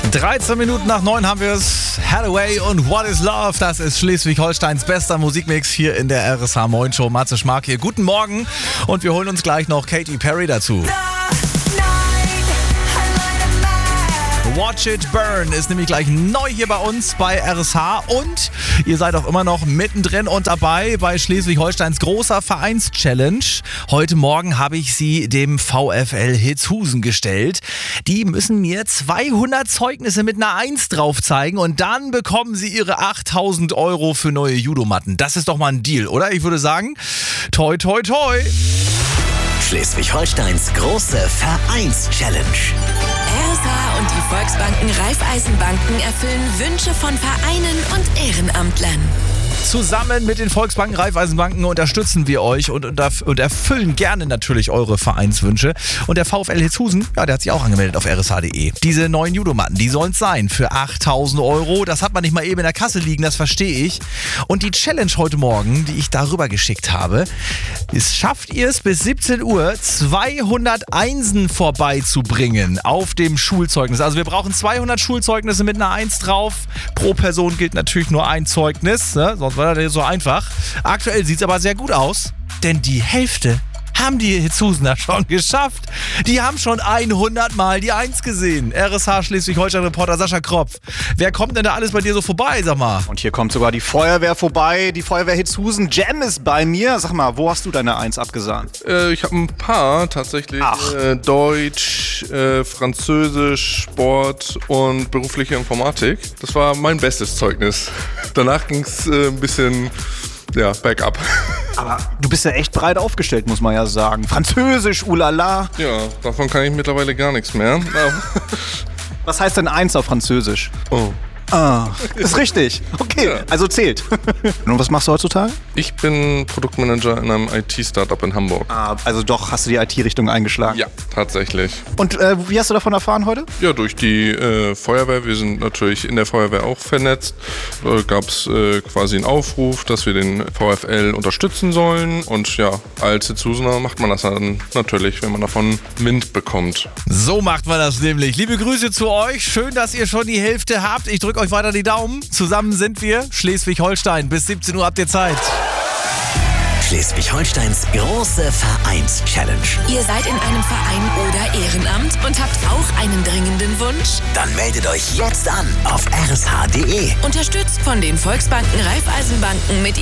13 Minuten nach 9 haben wir es. Hathaway und What is Love? Das ist Schleswig-Holsteins bester Musikmix hier in der RSH Moin Show. Matze Schmark hier. Guten Morgen. Und wir holen uns gleich noch Katy Perry dazu. Watch It Burn ist nämlich gleich neu hier bei uns bei RSH und ihr seid auch immer noch mittendrin und dabei bei Schleswig-Holsteins großer Vereins-Challenge. Heute Morgen habe ich sie dem VfL Hitzhusen gestellt. Die müssen mir 200 Zeugnisse mit einer 1 drauf zeigen und dann bekommen sie ihre 8.000 € für neue Judomatten. Das ist doch mal ein Deal, oder? Ich würde sagen, toi toi toi. Schleswig-Holsteins große Vereins-Challenge. RSH und die Volksbanken Raiffeisenbanken erfüllen Wünsche von Vereinen und Ehrenamtlern. Zusammen mit den Volksbanken Raiffeisenbanken unterstützen wir euch und erfüllen gerne natürlich eure Vereinswünsche. Und der VfL Hitzhusen, ja, der hat sich auch angemeldet auf rsh.de. Diese neuen Judomatten, die sollen es sein für 8.000 €. Das hat man nicht mal eben in der Kasse liegen, das verstehe ich. Und die Challenge heute Morgen, die ich darüber geschickt habe, ist, schafft ihr es bis 17 Uhr 200 Einsen vorbeizubringen auf dem Schulzeugnis. Also wir brauchen 200 Schulzeugnisse mit einer 1 drauf. Pro Person gilt natürlich nur ein Zeugnis, ne? Sonst war das so einfach. Aktuell sieht es aber sehr gut aus, denn die Hälfte haben die Hitzhusener schon geschafft. Die haben schon 100 Mal die 1 gesehen. RSH Schleswig-Holstein-Reporter Sascha Kropf. Wer kommt denn da alles bei dir so vorbei, sag mal? Und hier kommt sogar die Feuerwehr vorbei. Die Feuerwehr Hitzhusen. Jam ist bei mir. Sag mal, wo hast du deine 1 abgesahnt? Ich habe ein paar tatsächlich. Deutsch, Französisch, Sport und berufliche Informatik. Das war mein bestes Zeugnis. Danach ging es ein bisschen bergab. Aber du bist ja echt breit aufgestellt, muss man ja sagen. Französisch, ulala. Ja, davon kann ich mittlerweile gar nichts mehr. Was heißt denn 1 auf Französisch? Oh. Ah, ist richtig. Okay, Ja. also zählt. Und was machst du heutzutage? Ich bin Produktmanager in einem IT-Startup in Hamburg. Also doch, hast du die IT-Richtung eingeschlagen. Ja, tatsächlich. Und wie hast du davon erfahren heute? Ja, durch die Feuerwehr. Wir sind natürlich in der Feuerwehr auch vernetzt. Da gab es quasi einen Aufruf, dass wir den VfL unterstützen sollen. Und ja, als Hitzhusener macht man das dann natürlich, wenn man davon Wind bekommt. So macht man das nämlich. Liebe Grüße zu euch. Schön, dass ihr schon die Hälfte habt. Ich drücke euch weiter die Daumen. Zusammen sind wir Schleswig-Holstein. Bis 17 Uhr habt ihr Zeit. Schleswig-Holsteins große Vereins-Challenge. Ihr seid in einem Verein oder Ehrenamt und habt auch einen dringenden Wunsch? Dann meldet euch jetzt an auf rsh.de. Unterstützt von den Volksbanken Raiffeisenbanken mit